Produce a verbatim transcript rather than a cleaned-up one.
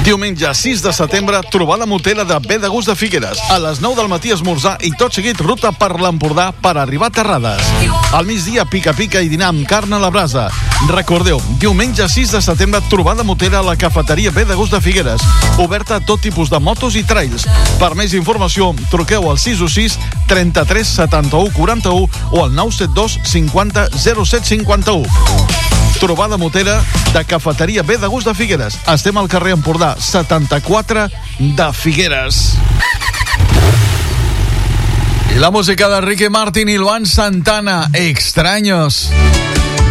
Diumenge sis de setembre, trobada motera de Bé de Gust de Figueres. A les nou del matí esmorzar i tot seguit ruta per l'Empordà per arribar a Terrades. Al migdia pica-pica i dinar amb carn a la brasa. Recordeu, diumenge sis de setembre, trobada motera a la cafeteria Bé de Gust de Figueres. Oberta a tot tipus de motos i trails. Per més informació, truqueu al sis u sis, trenta-tres, setanta-u, quaranta-u o al nou set dos, cinquanta, zero set, cinquanta-u. Trobada motera de cafeteria Bé de Gust de Figueres. Estem al carrer Empordà setanta-quatre de Figueres. I la música de Ricky Martin i Luan Santana, Extraños.